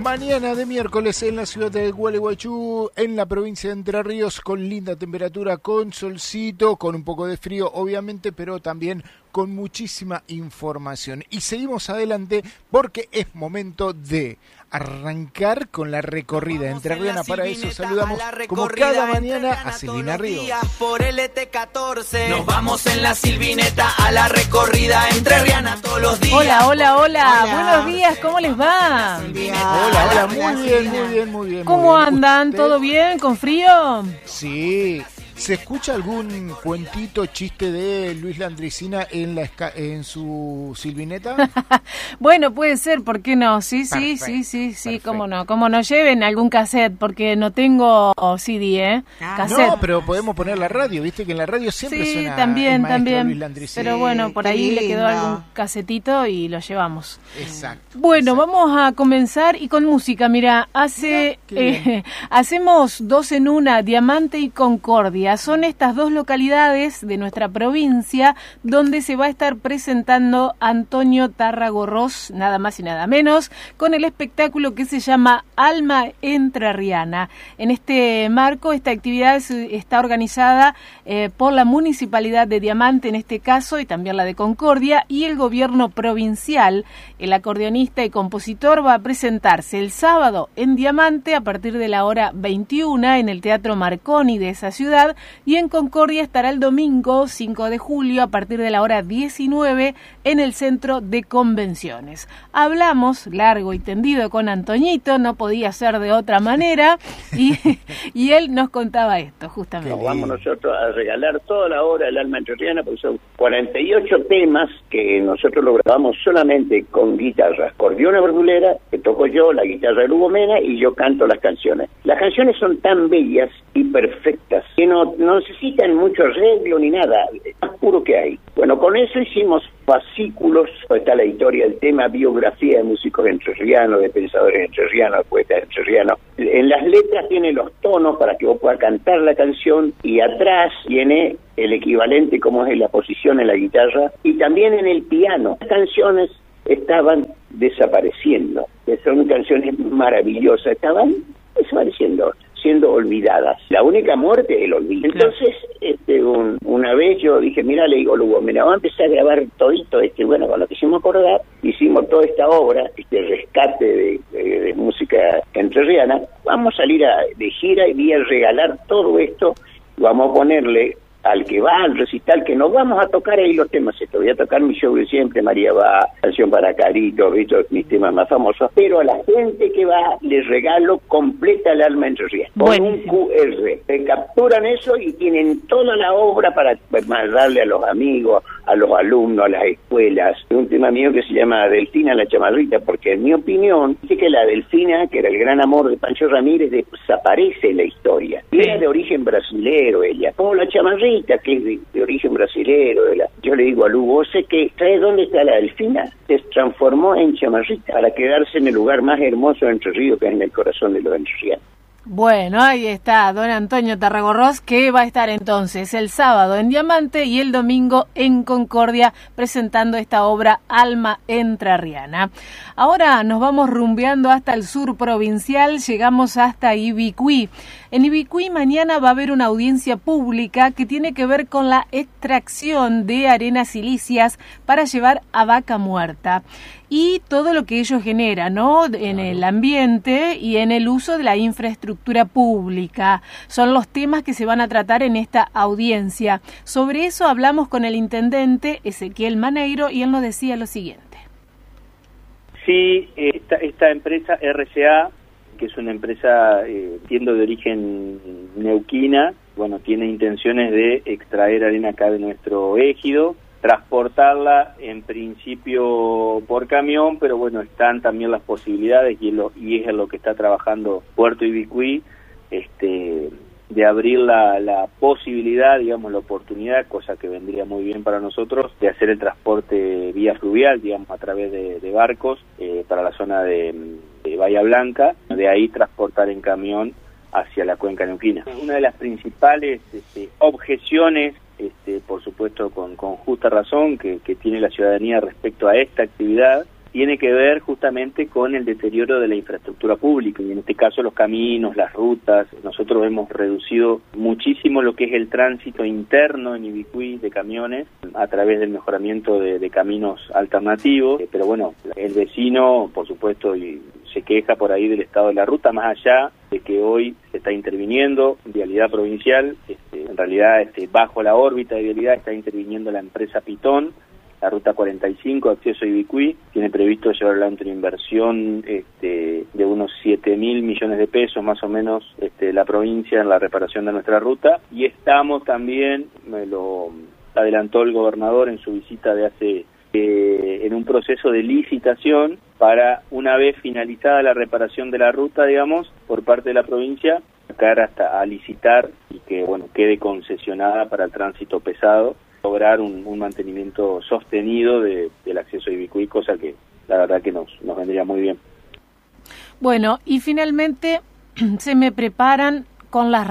Mañana de miércoles en la ciudad de Gualeguaychú, en la provincia de Entre Ríos, con linda temperatura, con solcito, con un poco de frío obviamente, pero también con muchísima información. Y seguimos adelante porque es momento de arrancar con la recorrida entrerriana. Para eso saludamos como cada mañana a Silvina Ríos. Por el ET14 nos vamos en la Silvineta a la recorrida entrerriana todos los días. Hola. Buenos días, ¿cómo les va? Hola, muy bien. ¿Cómo andan? ¿Todo bien? ¿Con frío? Sí. ¿Se escucha algún cuentito, chiste de Luis Landricina en su Silvineta? Bueno, puede ser, ¿por qué no? Sí, cómo no. Lleven algún cassette, porque no tengo CD, cassette. No, pero podemos poner la radio, viste que en la radio siempre suena también, Luis Landricina. Pero bueno, por ahí le quedó algún casetito y lo llevamos. Exacto. Bueno, vamos a comenzar y con música. Mira, hacemos dos en una, Diamante y Concordia. Son estas dos localidades de nuestra provincia donde se va a estar presentando Antonio Tarragorros, nada más y nada menos, con el espectáculo que se llama Alma Entrerriana. En este marco, esta actividad está organizada por la Municipalidad de Diamante, en este caso, y también la de Concordia, y el gobierno provincial. El acordeonista y compositor va a presentarse el sábado en Diamante a partir de la hora 21 en el Teatro Marconi de esa ciudad, y en Concordia estará el domingo 5 de julio a partir de la hora 19 en el Centro de Convenciones. Hablamos largo y tendido con Antoñito, no podía ser de otra manera, y él nos contaba esto justamente. Nos vamos nosotros a regalar toda la obra del Alma Entrerriana, porque son 48 temas que nosotros lo grabamos solamente con guitarra, acordeón verdulera, que toco yo, la guitarra de Lugo Mena, y yo canto las canciones. Las canciones son tan bellas y perfectas que no necesitan mucho arreglo ni nada, es más puro que hay. Bueno, con eso hicimos fascículos, está la historia del tema, biografía de músicos entrerrianos, de pensadores entrerrianos, de poetas entrerrianos. En las letras tiene los tonos para que vos puedas cantar la canción, y atrás tiene el equivalente como es la posición en la guitarra, y también en el piano. Las canciones estaban desapareciendo, que son canciones maravillosas, estaban desapareciendo, siendo olvidadas. La única muerte es el olvido. Entonces, una vez yo dije, mira, le digo, Lugo, mira, vamos a empezar a grabar todito, bueno, con lo que hicimos acordar, hicimos toda esta obra, rescate de música entrerriana, vamos a salir de gira y voy a regalar todo esto, vamos a ponerle al que va al recital, que nos vamos a tocar ahí los temas estos. Voy a tocar mi show de siempre, María va, Canción para Carito, ¿viste? Mis temas más famosos, pero a la gente que va les regalo completa el Alma Entrerriana con un QR. Se capturan eso y tienen toda la obra para mandarle a los amigos, a los alumnos, a las escuelas. Un tema mío que se llama Delfina la Chamarrita, porque en mi opinión, dice que la Delfina, que era el gran amor de Pancho Ramírez, desaparece en la historia. Y era de origen brasilero ella, como la Chamarrita, que es de origen brasilero. Yo le digo a Lugo, sé que, ¿sabes dónde está la Delfina? Se transformó en Chamarrita para quedarse en el lugar más hermoso de Entre Ríos, que es en el corazón de los entrerrianos. Bueno, ahí está don Antonio Tarragorros, que va a estar entonces el sábado en Diamante y el domingo en Concordia presentando esta obra Alma Entrerriana. Ahora nos vamos rumbeando hasta el sur provincial, llegamos hasta Ibicuí. En Ibicuí mañana va a haber una audiencia pública que tiene que ver con la extracción de arenas silíceas para llevar a Vaca Muerta y todo lo que ello genera, ¿no?, en el ambiente y en el uso de la infraestructura pública. Son los temas que se van a tratar en esta audiencia. Sobre eso hablamos con el intendente Ezequiel Maneiro y él nos decía lo siguiente. Sí, esta empresa RCA, que es una empresa, entiendo, de origen neuquina, bueno, tiene intenciones de extraer arena acá de nuestro ejido, transportarla en principio por camión, pero bueno, están también las posibilidades, y es en lo que está trabajando Puerto Ibicuí, de abrir la posibilidad, digamos, la oportunidad, cosa que vendría muy bien para nosotros, de hacer el transporte vía fluvial, digamos, a través de barcos, para la zona de Bahía Blanca, de ahí transportar en camión hacia la cuenca neuquina. Una de las principales objeciones, por supuesto con justa razón, que tiene la ciudadanía respecto a esta actividad, tiene que ver justamente con el deterioro de la infraestructura pública, y en este caso los caminos, las rutas. Nosotros hemos reducido muchísimo lo que es el tránsito interno en Ibicuí de camiones a través del mejoramiento de caminos alternativos, pero bueno, el vecino, por supuesto, y se queja por ahí del estado de la ruta, más allá de que hoy se está interviniendo Vialidad Provincial, en realidad bajo la órbita de Vialidad está interviniendo la empresa Pitón. La ruta 45, acceso a Ibicuí, tiene previsto llevar adelante una inversión de unos 7.000 millones de pesos, más o menos, la provincia en la reparación de nuestra ruta. Y estamos también, me lo adelantó el gobernador en su visita de hace, en un proceso de licitación para, una vez finalizada la reparación de la ruta, digamos, por parte de la provincia, sacar hasta a licitar y que, bueno, quede concesionada para el tránsito pesado, lograr un mantenimiento sostenido del acceso a Ibicuí, cosa que la verdad que nos vendría muy bien. Bueno, y finalmente se me preparan con las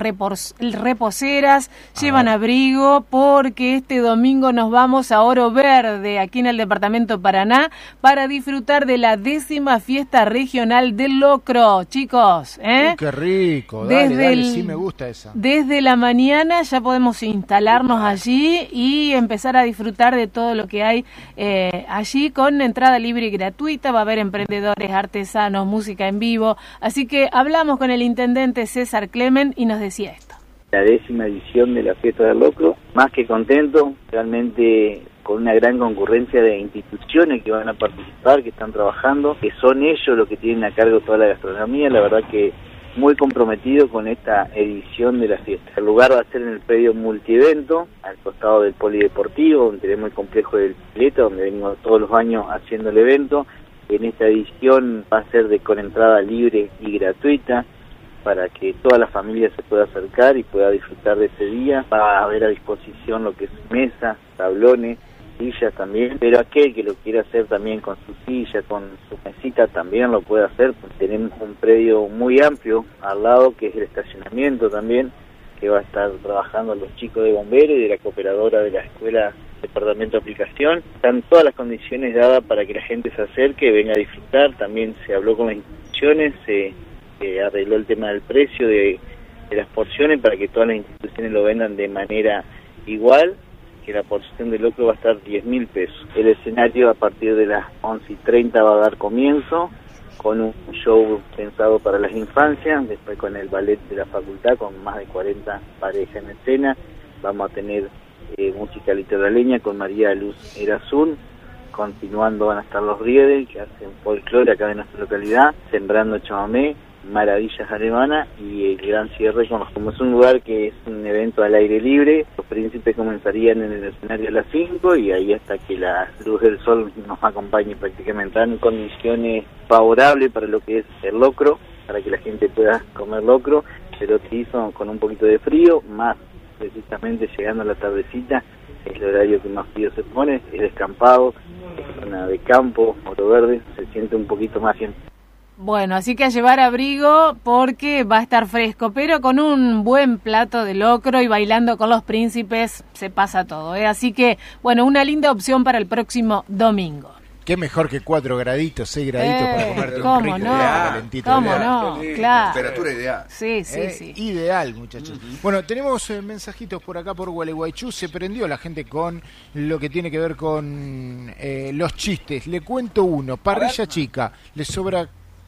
reposeras, llevan abrigo, porque este domingo nos vamos a Oro Verde, aquí en el departamento Paraná, para disfrutar de la 10ª fiesta regional del locro, chicos. ¡Qué rico! Dale, sí me gusta esa. Desde la mañana ya podemos instalarnos allí y empezar a disfrutar de todo lo que hay allí, con entrada libre y gratuita. Va a haber emprendedores, artesanos, música en vivo. Así que hablamos con el intendente César Clemen y nos decía esto. La 10ª edición de la Fiesta del Locro, más que contento, realmente con una gran concurrencia de instituciones que van a participar, que están trabajando, que son ellos los que tienen a cargo toda la gastronomía. La verdad que muy comprometido con esta edición de la fiesta. El lugar va a ser en el predio multievento, al costado del polideportivo, donde tenemos el complejo del Pileta, donde venimos todos los años haciendo el evento. En esta edición va a ser con entrada libre y gratuita, para que toda la familia se pueda acercar y pueda disfrutar de ese día. Va a haber a disposición lo que es mesa, tablones, sillas también, pero aquel que lo quiera hacer también con su silla, con su mesita, también lo puede hacer. Tenemos un predio muy amplio al lado, que es el estacionamiento también, que va a estar trabajando los chicos de bomberos y de la cooperadora de la escuela Departamento de Aplicación. Están todas las condiciones dadas para que la gente se acerque, venga a disfrutar. También se habló con las instituciones, se arregló el tema del precio de las porciones para que todas las instituciones lo vendan de manera igual, que la porción de locro va a estar 10.000 pesos. El escenario a partir de las 11:30 va a dar comienzo, con un show pensado para las infancias, después con el ballet de la facultad, con más de 40 parejas en escena. Vamos a tener música litoraleña con María Luz Erazún. Continuando van a estar los Riedel, que hacen folclore acá en nuestra localidad, Sembrando Chamamé, Maravillas Alemanas, y el gran cierre como es un lugar que es un evento al aire libre. Los príncipes comenzarían en el escenario a las 5 y ahí hasta que la luz del sol nos acompañe prácticamente. Están en condiciones favorables para lo que es el locro, para que la gente pueda comer locro, pero sí con un poquito de frío, más precisamente llegando a la tardecita, es el horario que más frío se pone, es descampado, es zona de campo, Oro Verde, se siente un poquito más bien. Bueno, así que a llevar abrigo porque va a estar fresco, pero con un buen plato de locro y bailando con los príncipes se pasa todo, ¿eh? Así que, bueno, una linda opción para el próximo domingo. Qué mejor que 4 graditos, 6 graditos para comerte un rico calentito. ¿Cómo no? Claro. Temperatura ideal. Sí. Ideal, muchachos. Bueno, tenemos mensajitos por acá por Gualeguaychú. Se prendió la gente con lo que tiene que ver con los chistes. Le cuento uno. Parrilla chica, le sobra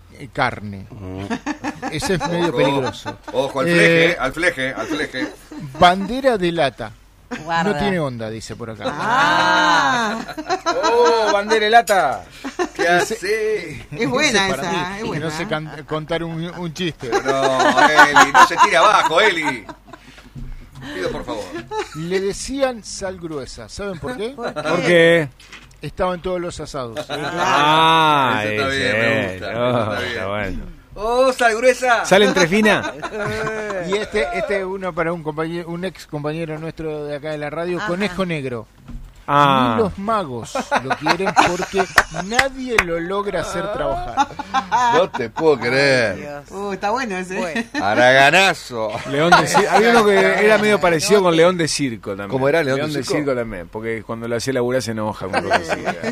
carne. Ese es medio peligroso. Ojo, al fleje. Bandera de lata. Guarda. No tiene onda, dice por acá. Bandera de lata. ¿Qué hace? Es buena esa, es buena. No sé contar un chiste. No, Eli, no se tire abajo, Eli. Pido por favor. Le decían sal gruesa. ¿Saben por qué? ¿Por qué? Estaba en todos los asados. Eso está bien, me gusta. Está bueno. Sal gruesa. ¿Sale entre fina? Y este es uno para un ex compañero nuestro de acá de la radio, Conejo Negro. Ah. Ni los magos lo quieren porque nadie lo logra hacer trabajar. No te puedo creer. Dios. Está bueno ese. Bueno. Araganazo. León de Circo. Había uno que era medio parecido con León de Circo también. ¿Cómo era León de de Circo? Circo también, porque cuando lo hacía laburar se enoja. Con lo que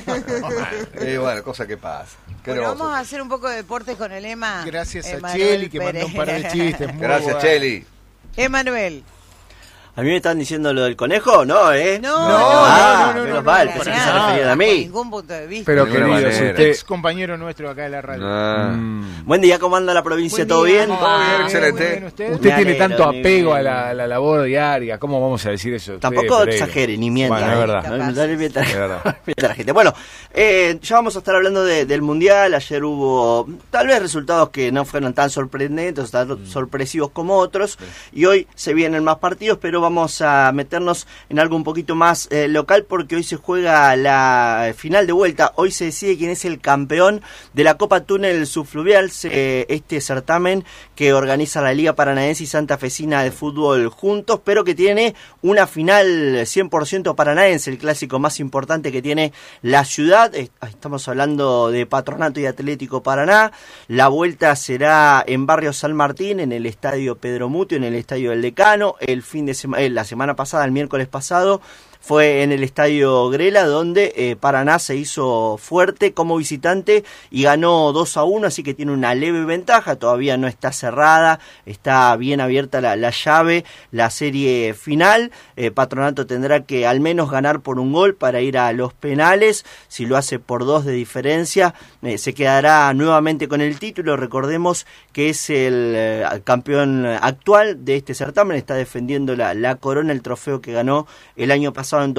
decía. Bueno, cosa que pasa. ¿Qué Bueno, le vamos a vamos a hacer? hacer un poco de deportes con el Ema. Gracias a Emanuel Cheli que mandó un par de Pereira. chistes. Muy Gracias, buenos. Cheli. Emanuel. ¿A mí me están diciendo lo del conejo? No, ¿eh? No, menos mal, pensé que se referían a Por mí. ningún punto de vista. Pero De ninguna querido, si manera. usted... Ex compañero nuestro acá de la radio. Buen día, ¿cómo anda la provincia? Buen ¿Todo día. bien? Todo bien, Muy excelente. bien, ¿usted? Usted Me tiene alegro, tanto mi apego bien. a la labor diaria. ¿Cómo vamos a decir eso? Tampoco Pereira? exagere, ni mienta. Bueno, es verdad. Capaz. No mienta Es verdad. mienta la gente. Bueno, ya vamos a estar hablando del Mundial. Ayer hubo tal vez resultados que no fueron tan sorprendentes, tan sorpresivos como otros. Y hoy se vienen más partidos, pero vamos a meternos en algo un poquito más local porque hoy se juega la final de vuelta. Hoy se decide quién es el campeón de la Copa Túnel Subfluvial, este certamen que organiza la Liga Paranaense y Santafesina de Fútbol juntos, pero que tiene una final 100% paranaense, el clásico más importante que tiene la ciudad. Estamos hablando de Patronato y Atlético Paraná. La vuelta será en Barrio San Martín, en el Estadio Pedro Mutio, en el Estadio del Decano. La semana pasada, el miércoles pasado, fue en el Estadio Grela, donde Paraná se hizo fuerte como visitante y ganó 2-1, así que tiene una leve ventaja. Todavía no está cerrada, está bien abierta la llave, la serie final. Patronato tendrá que al menos ganar por un gol para ir a los penales. Si lo hace por 2 de diferencia, se quedará nuevamente con el título. Recordemos que es el campeón actual de este certamen, está defendiendo la corona, el trofeo que ganó el año pasado en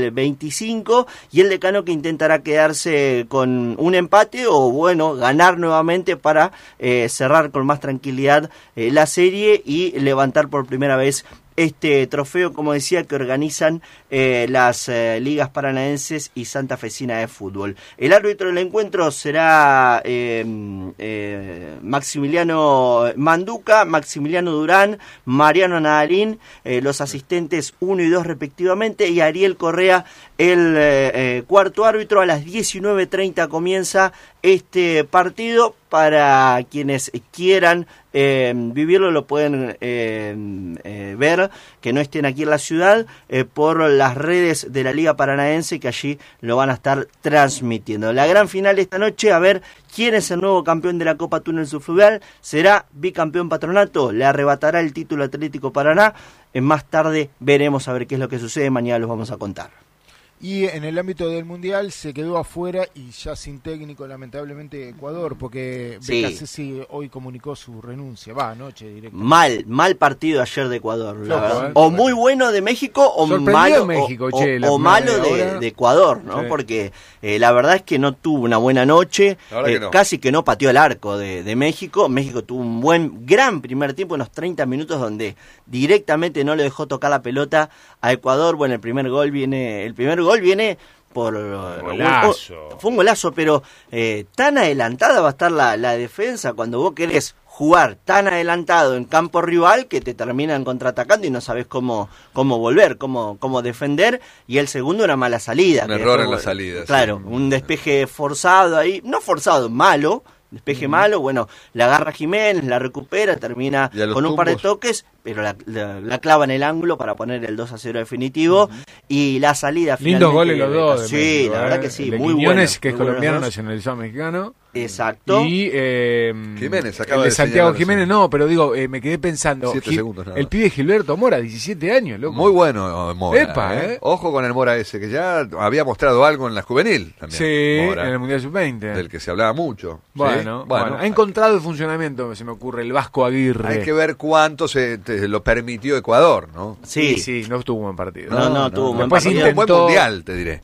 2025, y el Decano que intentará quedarse con un empate o bueno, ganar nuevamente para cerrar con más tranquilidad la serie y levantar por primera vez este trofeo, como decía, que organizan las ligas paranaenses y santafesina de fútbol. El árbitro del encuentro será Maximiliano Manduca, Maximiliano Durán, Mariano Nadalín, los asistentes 1 y 2 respectivamente, y Ariel Correa, el cuarto árbitro. A las 19:30 comienza este partido. Para quienes quieran vivirlo, lo pueden ver, que no estén aquí en la ciudad, por las redes de la Liga Paranaense, que allí lo van a estar transmitiendo. La gran final esta noche, a ver quién es el nuevo campeón de la Copa Túnel Subfluvial. ¿Será bicampeón Patronato? ¿Le arrebatará el título Atlético Paraná? Más tarde veremos a ver qué es lo que sucede. Mañana los vamos a contar. Y en el ámbito del Mundial se quedó afuera y ya sin técnico, lamentablemente, Ecuador, porque Sí. Becasese hoy comunicó su renuncia. Va, anoche directamente. Mal partido ayer de Ecuador, la Flojo, verdad. ¿eh? O muy bueno de México o Sorprendió malo, México, o che, la malo primera media hora. de Ecuador, ¿no? Sí. Porque la verdad es que no tuvo una buena noche, La verdad que no. casi que no pateó el arco de México. México tuvo un gran primer tiempo, unos 30 minutos donde directamente no le dejó tocar la pelota a Ecuador. Bueno, el primer gol viene por Golazo. fue un golazo, pero tan adelantada va a estar la defensa cuando vos querés jugar tan adelantado en campo rival que te terminan contraatacando y no sabes cómo volver, cómo defender. Y el segundo, una mala salida. Un que error después, en la salida, Claro, sí. un despeje forzado ahí, no forzado, malo. Despeje malo, bueno, la agarra Jiménez, la recupera, termina Y a los con un par de tumbos. toques, pero la clava en el ángulo para poner el 2-0 definitivo. Y la salida Lindos finalmente goles los dos. de Sí, México, la verdad que sí, El de muy Quiñones, bueno. que es muy buenos colombiano, dos. nacionalizado mexicano. Exacto. Y Jiménez, el acaba de de Santiago señalar, Jiménez, sí. no, pero digo, me quedé pensando. 7 segundos nada el más. pibe Gilberto Mora, 17 años, loco. Muy bueno Mora. Epa, Ojo con el Mora ese, que ya había mostrado algo en la juvenil también. Sí, Mora, en el Mundial Sub-20. del que se hablaba mucho. ¿sí? Bueno, ha encontrado el funcionamiento, se me ocurre, el Vasco Aguirre. Hay que ver cuánto lo permitió Ecuador, ¿no? Sí, no estuvo un buen partido. No, tuvo un buen Después partido. Un buen intentó- mundial, te diré.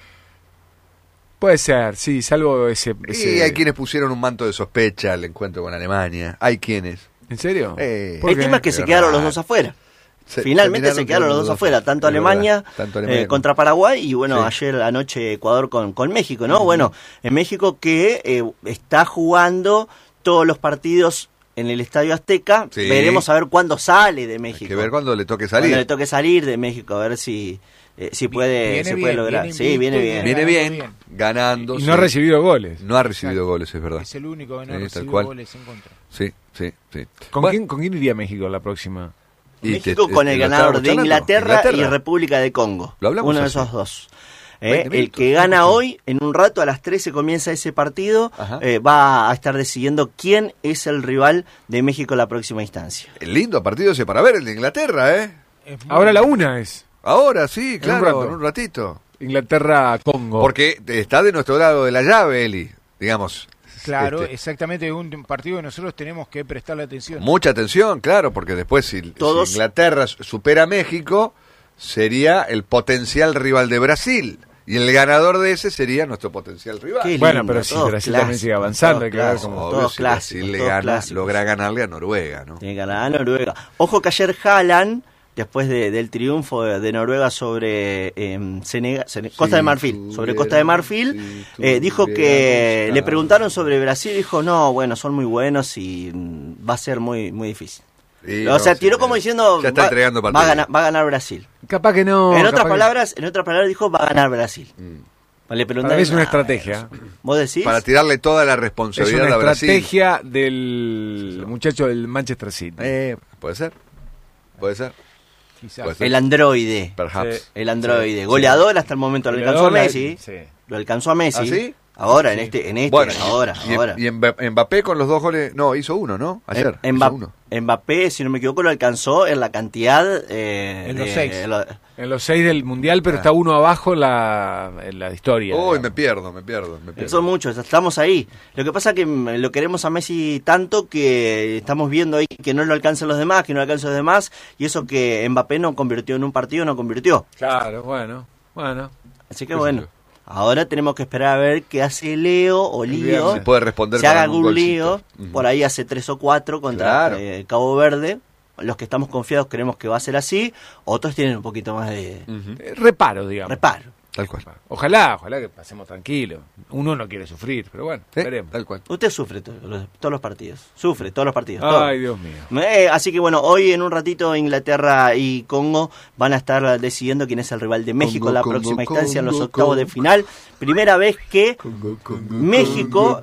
Puede ser, sí, salvo ese... Y hay quienes pusieron un manto de sospecha al encuentro con Alemania. Hay quienes. ¿En serio? ¿Por El qué? tema es que se Pero quedaron los raro. dos afuera. Se- Finalmente se terminaron quedaron los dos afuera, tanto es Alemania, verdad. Tanto Alemania contra Paraguay y bueno, Sí. ayer anoche Ecuador con México, ¿no? Bueno, en México que está jugando todos los partidos en el Estadio Azteca, Sí. veremos a ver cuándo sale de México. Hay que ver cuándo le toque salir. Cuando le toque salir de México, a ver si si puede, se puede lograr. Viene bien. Viene bien, ganando. Y no ha recibido goles. No ha recibido goles, es verdad. Es el único que no ha recibido goles en contra. Sí. ¿Con quién iría México la próxima? México con el ganador de Inglaterra y República de Congo. Lo hablamos uno de esos dos. El que gana hoy, en un rato a las 13 comienza ese partido, va a estar decidiendo quién es el rival de México en la próxima instancia. El lindo partido ese para ver, el de Inglaterra, Ahora la 1 es. Ahora sí, claro, en un ratito. Inglaterra-Congo. Porque está de nuestro lado de la llave, Eli, digamos. Claro, exactamente, un partido que nosotros tenemos que prestarle atención. Mucha atención, claro, porque después si Inglaterra supera a México, sería el potencial rival de Brasil. Y el ganador de ese sería nuestro potencial rival. Qué lindo, pero si Brasil también sigue avanzando, hay que ver cómo... Obvio, si Brasil logra ganarle a Noruega, ¿no? Tiene que ganar a Noruega. Ojo que ayer Haaland, después del triunfo de Noruega sobre Costa de Marfil, dijo que le preguntaron sobre Brasil y dijo, no, bueno, son muy buenos y va a ser muy, muy difícil. Sí, tiró como diciendo, ya está entregando va a ganar Brasil. Capaz que no. En otras palabras dijo, va a ganar Brasil. Le para mí es una estrategia. ¿Vos decís? Para tirarle toda la responsabilidad a Brasil. Es una estrategia del muchacho del Manchester City. Puede ser. Quizás. El androide. El androide. Goleador hasta el momento. Lo alcanzó a Messi. Lo alcanzó a Messi. ¿Ah, sí? Ahora, sí. en este, bueno, ahora. Y Mbappé con los 2 goles, no, hizo uno, ¿no? Ayer. Mbappé, si no me equivoco, lo alcanzó en la cantidad... en los 6. En los 6 del Mundial, pero está uno abajo en la historia. Uy, me pierdo. Son muchos, estamos ahí. Lo que pasa es que lo queremos a Messi tanto que estamos viendo ahí que no lo alcanzan los demás, y eso que Mbappé no convirtió en un partido, no convirtió. Claro, bueno. Así que bueno. Ahora tenemos que esperar a ver qué hace Leo o Lío. Si puede responder. Si haga algún lío, por ahí hace 3 o 4 contra Cabo Verde. Los que estamos confiados creemos que va a ser así. Otros tienen un poquito más de... reparo, digamos. Tal cual. Ojalá que pasemos tranquilos. Uno no quiere sufrir, pero bueno, veremos. Tal cual. Usted sufre todos los partidos. Ay, Dios mío. Así que bueno, hoy en un ratito Inglaterra y Congo van a estar decidiendo quién es el rival de México en la próxima instancia, en los octavos de final. Primera vez que México...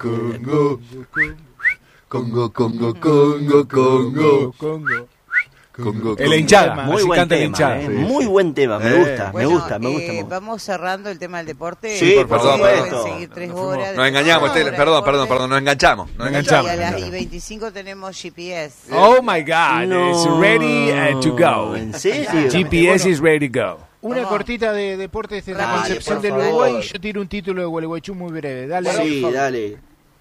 La hinchada, muy buen tema, muy buen tema, me gusta. Vamos cerrando el tema del deporte. Sí, por supuesto. Seguir 3 horas. Nos engañamos, perdón, nos enganchamos. Y a las 25 tenemos GPS. Oh my God, it's ready to go. ¿En serio? GPS is ready to go. Una cortita de deportes de la Concepción del Uruguay. Yo tiro un título de Gualeguaychú muy breve. Dale. Sí, dale.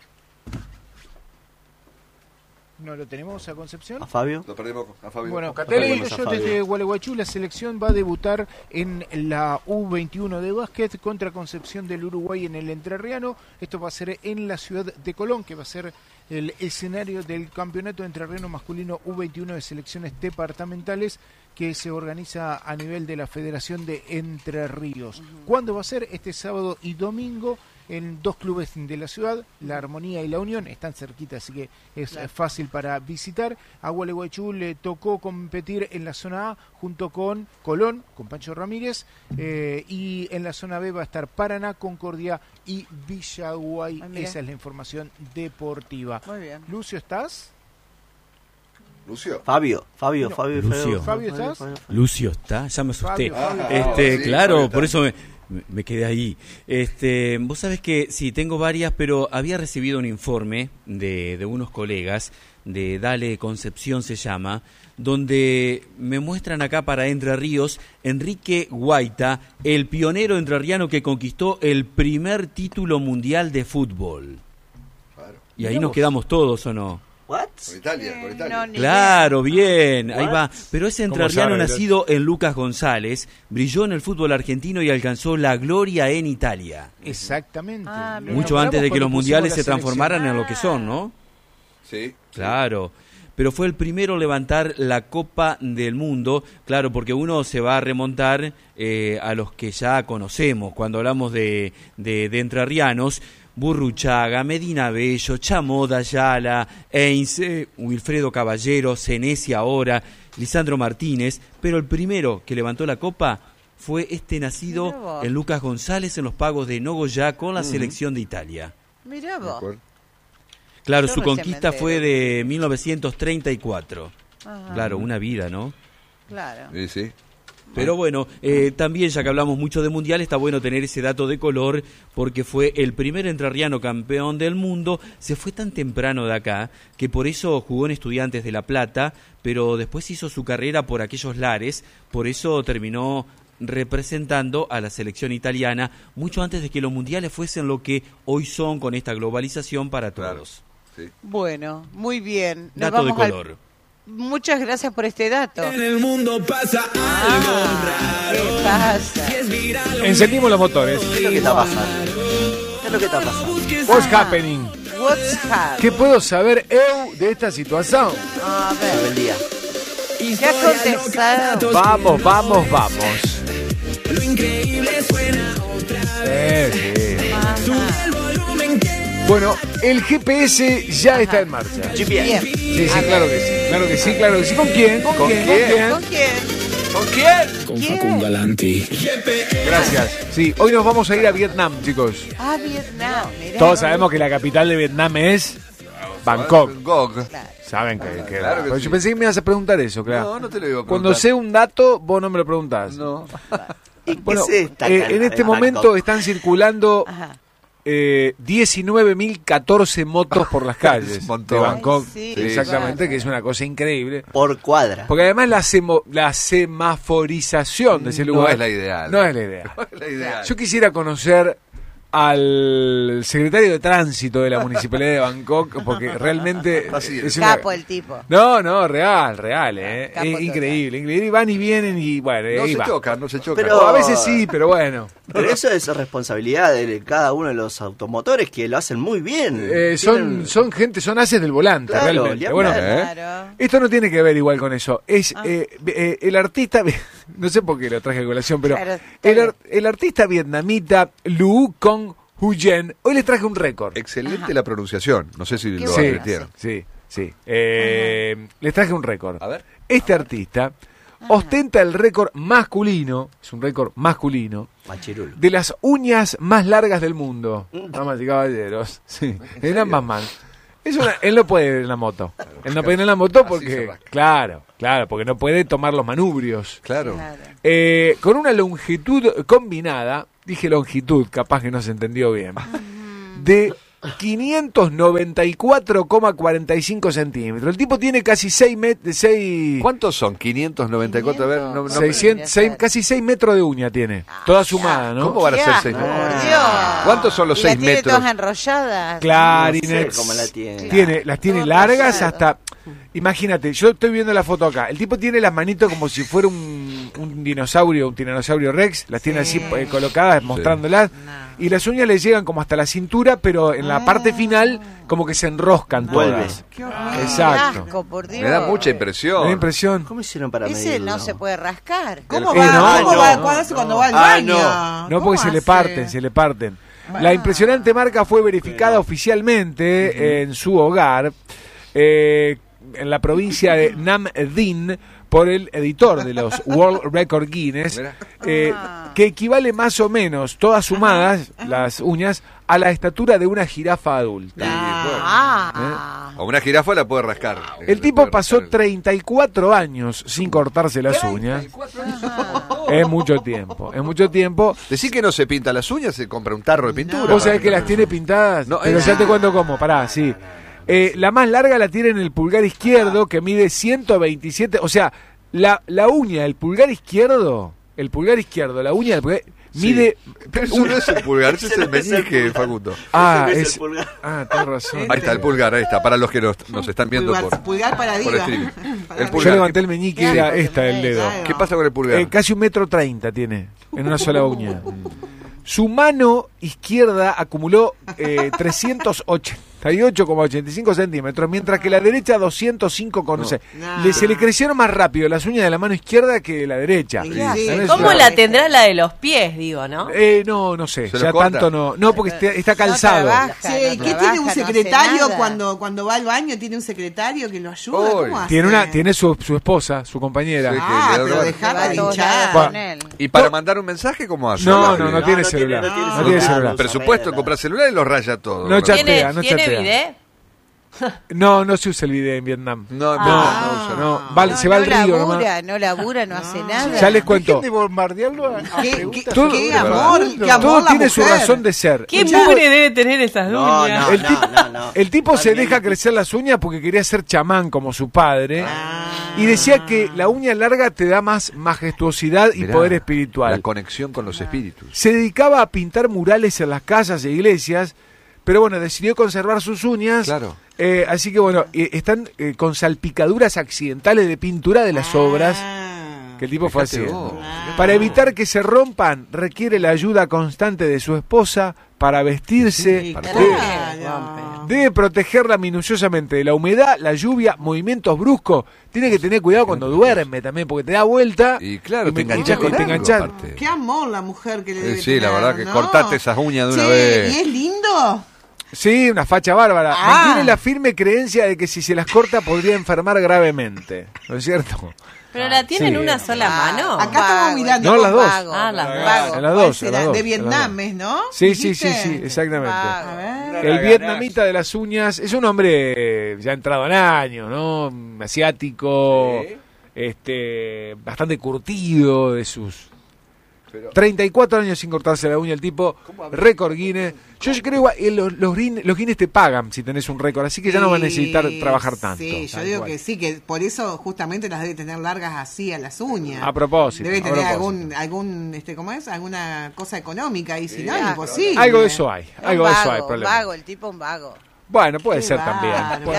¿No lo tenemos a Concepción? ¿A Fabio? Lo perdimos a Fabio. Bueno, yo desde Gualeguaychú, la selección va a debutar en la U21 de básquet contra Concepción del Uruguay en el Entrerriano. Esto va a ser en la ciudad de Colón, que va a ser el escenario del campeonato entrerriano masculino U21 de selecciones departamentales que se organiza a nivel de la Federación de Entre Ríos. ¿Cuándo va a ser? Este sábado y domingo en 2 clubes de la ciudad, La Armonía y La Unión, están cerquita, así que es fácil para visitar. A Gualeguaychú le tocó competir en la zona A junto con Colón, con Pancho Ramírez, y en la zona B va a estar Paraná, Concordia y Villaguay. Esa es la información deportiva. Muy bien. Lucio, ¿estás? Lucio. Fabio, Lucio. Fabio, ¿estás? Lucio está, ya me asusté. Fabio. Claro, Fabio, por eso me quedé ahí. Vos sabés que sí, tengo varias, pero había recibido un informe de unos colegas, de Dale Concepción se llama, donde me muestran acá para Entre Ríos, Enrique Guaita, el pionero entrerriano que conquistó el primer título mundial de fútbol. Claro. Y ahí nos quedamos todos, ¿o no? ¿What? Por Italia. Claro, bien, ahí va. Pero ese entrerriano sabe, nacido en Lucas González brilló en el fútbol argentino y alcanzó la gloria en Italia. Exactamente. Mucho antes de que los mundiales se transformaran en lo que son, ¿no? Sí. Claro. Pero fue el primero en levantar la Copa del Mundo, claro, porque uno se va a remontar a los que ya conocemos. Cuando hablamos de entrerrianos, Burruchaga, Medina Bello, Chamoda Ayala, Einse, Wilfredo Caballero, Senesi ahora, Lisandro Martínez, pero el primero que levantó la copa fue nacido en Lucas González en los pagos de Nogoyá con la selección de Italia. Mirá vos. Claro, su conquista fue de 1934. Claro, una vida, ¿no? Claro. Sí. Pero bueno, también ya que hablamos mucho de mundial, está bueno tener ese dato de color, porque fue el primer entrerriano campeón del mundo. Se fue tan temprano de acá que por eso jugó en Estudiantes de La Plata, pero después hizo su carrera por aquellos lares, por eso terminó representando a la selección italiana mucho antes de que los mundiales fuesen lo que hoy son con esta globalización para todos. Sí. Bueno, muy bien. Dato de color. Muchas gracias por este dato. En el mundo pasa algo raro. ¿Qué pasa? Encendimos los motores. ¿Qué es lo que está pasando? ¿Qué es lo que está pasando? What's happening? What's happening? ¿Qué puedo saber eu de esta situación? A ver. Todo el día. ¿Qué ha contestado? Vamos. Lo increíble suena otra vez. Sí. Sube el volumen que... Bueno, el GPS ya está en marcha. GPS. Sí, claro que sí. ¿Con quién? ¿Con quién? Con Facundo Alanti. Gracias. Sí, hoy nos vamos a ir a Vietnam, chicos. Ah, Vietnam. Mirá. Todos sabemos que la capital de Vietnam es Bangkok. Claro. Saben que Claro que pero sí. yo pensé que me ibas a preguntar eso, claro. No te lo iba a preguntar. Cuando sé un dato, vos no me lo preguntás. No. ¿Y qué Bueno, es esta en este de momento Bangkok? están circulando 19.014 motos por las calles un montón. de Bangkok. Ay, sí, Exactamente, bárbaro. que es una cosa increíble. Por cuadra. Porque además la semaforización de ese lugar No es la ideal. No es la ideal. No es la ideal. Yo quisiera conocer al secretario de tránsito de la Municipalidad de Bangkok, porque realmente es una... Capo el tipo. No, real, Capo es total. increíble, van y vienen y bueno, No ahí se va. chocan, no se chocan. Pero- O a veces sí, pero bueno. Pero eso es responsabilidad de cada uno de los automotores que lo hacen muy bien. Tienen- Son haces del volante, Claro, realmente. Bueno, Claro. esto no tiene que ver igual con eso. Es el artista, no sé por qué lo traje a colación, pero Claro, está bien. el artista vietnamita Lu Cong Huyen, hoy les traje un récord. Excelente la pronunciación. No sé si lo bueno. advirtieron. Sí. Les traje un récord. A ver. Este artista ostenta el récord masculino, es un récord masculino, Machirulo. de las uñas más largas del mundo. Damas y caballeros. Sí, en ambas manos. Él no puede ir en la moto. Él no puede ir en la moto Así se porque, rasca. claro, porque no puede tomar los manubrios. Claro. Con una longitud combinada, dije longitud, capaz que no se entendió bien, de 594,45 centímetros. El tipo tiene casi 6 metros. ¿Cuántos son? 594. A ver, no, 600, casi 6 metros de uña tiene. Toda sumada, ¿no? ¿Cómo van a ser 6 Por metros? Dios. ¿Cuántos son los ¿Y 6 las tiene metros? todas enrolladas? Clarinet. No sé cómo la tiene. Las tiene Todo largas rayado. hasta... Imagínate, yo estoy viendo la foto acá. El tipo tiene las manitos como si fuera un dinosaurio, un tiranosaurio rex. Las tiene así colocadas, mostrándolas. Y las uñas le llegan como hasta la cintura, pero en la parte final como que se enroscan Vuelve. todas. Qué horrible. Exacto. Qué asco, por Dios. Me da mucha ¿Me da impresión. impresión? ¿Cómo hicieron para Ese medirlo? no se puede rascar. ¿Cómo El- va? no, ¿Cómo no, va? no, ¿Cuándo hace cuando va al Ah, baño? no. No, porque se le parten. La impresionante marca fue verificada oficialmente en su hogar, en la provincia de Nam Dinh, por el editor de los World Record Guinness, que equivale más o menos, todas sumadas, las uñas, a la estatura de una jirafa adulta. Ah. O una jirafa la puede rascar. El tipo pasó 34 años sin cortarse las uñas. Es mucho tiempo. Decir que no se pinta las uñas, se compra un tarro de pintura. ¿Vos sabés que las tiene pintadas? No, Pero ya te cuento cómo, pará, sí. La más larga la tiene en el pulgar izquierdo, que mide 127, o sea, la uña del pulgar izquierdo, la uña del pulgar, mide... Pero eso no es el pulgar, ese es el meñique, Facundo. Ah, Ese no es es... el pulgar. Ah, tenés razón. Ahí está el pulgar, ahí está, para los que nos están viendo Pulgar para por arriba. streaming. Para El Yo pulgar. levanté el meñique, era esta, el dedo. Claro. ¿Qué pasa con el pulgar? Casi 1,30 m tiene, en una sola uña. Su mano izquierda acumuló 380 298,85 centímetros, mientras que la derecha 205,6. Se le crecieron más rápido las uñas de la mano izquierda que de la derecha. ¿Cómo la tendrá la de los pies, digo, no? No sé, ya tanto no. No, porque está calzado. ¿Qué tiene un secretario cuando va al baño? ¿Tiene un secretario que lo ayuda? ¿Cómo hace? Tiene su esposa, su compañera. Sí, pero dejaba de hinchar. ¿Y para mandar un mensaje cómo hace? No tiene celular. No tiene celular. Presupuesto, compra celular y lo raya todo. No chatea, no ¿Tiene chatea. bidet? No se usa el bidet en Vietnam. Se va al río nomás. No labura, no hace nada. Ya les cuento. De bombardearlo qué amor, todo tiene su razón de ser. ¿Qué mugre debe tener esas uñas? El tipo se deja crecer las uñas porque quería ser chamán como su padre. Y decía que la uña larga te da más majestuosidad y poder espiritual. La conexión con los espíritus. Se dedicaba a pintar murales en las casas e iglesias, pero bueno, decidió conservar sus uñas. Claro. Así que bueno, están con salpicaduras accidentales de pintura de las obras que el tipo fue haciendo. Para evitar que se rompan, requiere la ayuda constante de su esposa para vestirse. Debe protegerla minuciosamente de la humedad, la lluvia, movimientos bruscos. Tiene que tener cuidado cuando duerme también, porque te da vuelta y claro, te enganchás. Qué amor la mujer que le debe tener, la verdad que cortaste esas uñas de una vez. ¿Y es lindo? Sí, una facha bárbara. Mantiene la firme creencia de que si se las corta podría enfermar gravemente. ¿No es cierto? ¿Pero la tienen una sola mano? Acá estamos mirando. No, las dos. Las dos. De Vietnam, ¿no? Sí, exactamente. El vietnamita de las uñas es un hombre ya entrado en años, ¿no? Asiático, bastante curtido de sus 34 años sin cortarse la uña, el tipo, récord Guinness. Yo creo que los Guinness te pagan si tenés un récord, así que ya no van a necesitar trabajar tanto. Sí, yo digo que sí, que por eso justamente las debe tener largas así a las uñas. A propósito. Debe tener algún ¿cómo es? Alguna cosa económica y si no, imposible. Algo de eso hay, problema. El tipo un vago. Bueno, puede ser también.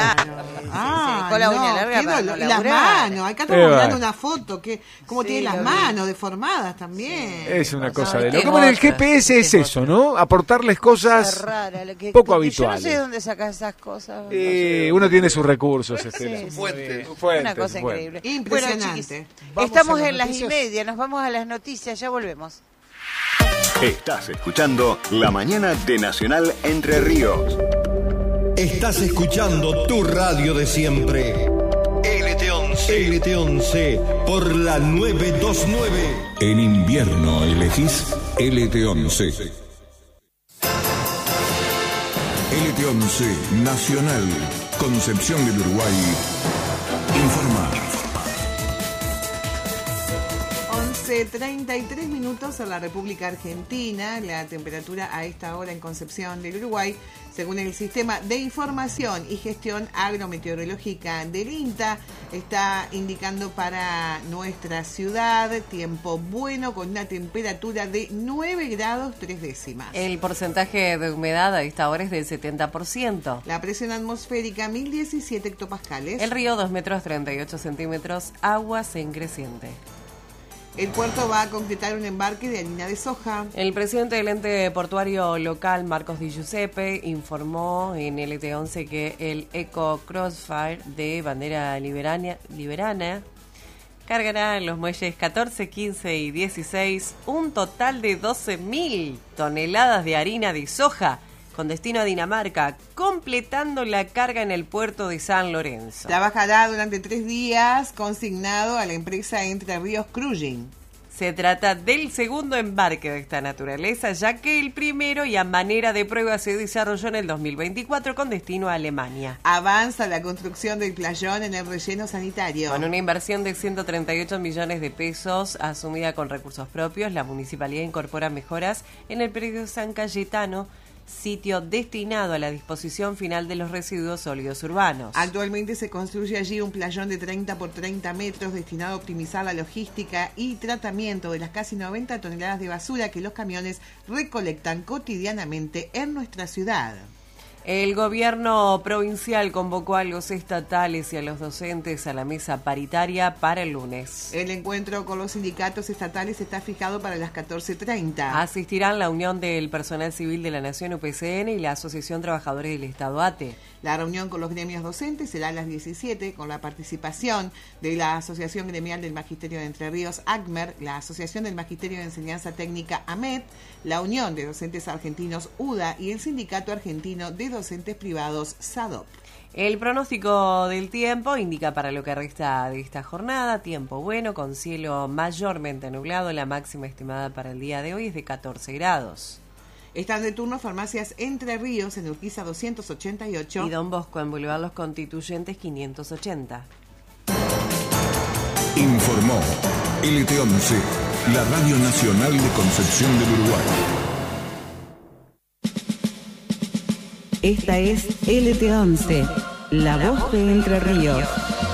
Con la uña larga. Las manos, acá estamos mirando una foto que cómo tiene las manos deformadas también. Es una cosa de loco. Bueno, el GPS es eso, ¿no? Aportarles cosas poco habituales. Yo no sé dónde sacas esas cosas. Uno tiene sus recursos. Fuente. Una cosa increíble. Impresionante. Bueno, estamos en las 1:30, nos vamos a las noticias, ya volvemos. Estás escuchando La Mañana de Nacional Entre Ríos. Estás escuchando tu radio de siempre. LT11 por la 929. En invierno elegís LT11. LT11 Nacional, Concepción del Uruguay. Informa. 11:33 minutos en la República Argentina. La temperatura a esta hora en Concepción del Uruguay, según el Sistema de Información y Gestión Agrometeorológica del INTA, está indicando para nuestra ciudad tiempo bueno con una temperatura de 9 grados 3 décimas. El porcentaje de humedad a esta hora es del 70%. La presión atmosférica 1017 hectopascales. El río 2 metros 38 centímetros, aguas en creciente. El puerto va a concretar un embarque de harina de soja. El presidente del ente portuario local, Marcos Di Giuseppe, informó en LT11 que el Eco Crossfire de bandera liberana cargará en los muelles 14, 15 y 16 un total de 12.000 toneladas de harina de soja con destino a Dinamarca, completando la carga en el puerto de San Lorenzo. Trabajará durante 3 días consignado a la empresa Entre Ríos Cruising. Se trata del segundo embarque de esta naturaleza, ya que el primero y a manera de prueba se desarrolló en el 2024 con destino a Alemania. Avanza la construcción del playón en el relleno sanitario. Con una inversión de 138 millones de pesos asumida con recursos propios, la municipalidad incorpora mejoras en el predio San Cayetano, sitio destinado a la disposición final de los residuos sólidos urbanos. Actualmente se construye allí un playón de 30 por 30 metros destinado a optimizar la logística y tratamiento de las casi 90 toneladas de basura que los camiones recolectan cotidianamente en nuestra ciudad. El gobierno provincial convocó a los estatales y a los docentes a la mesa paritaria para el lunes. El encuentro con los sindicatos estatales está fijado para las 14:30. Asistirán la Unión del Personal Civil de la Nación, UPCN, y la Asociación Trabajadores del Estado, ATE. La reunión con los gremios docentes será a las 17 con la participación de la Asociación Gremial del Magisterio de Entre Ríos, ACMER, la Asociación del Magisterio de Enseñanza Técnica, AMET, la Unión de Docentes Argentinos, UDA, y el Sindicato Argentino de Docentes Privados, SADOP. El pronóstico del tiempo indica para lo que resta de esta jornada tiempo bueno con cielo mayormente nublado. La máxima estimada para el día de hoy es de 14 grados. Están de turno Farmacias Entre Ríos en Urquiza 288 y Don Bosco en Boulevard Los Constituyentes 580. Informó LT11, la Radio Nacional de Concepción del Uruguay. Esta es LT11, la voz de Entre Ríos.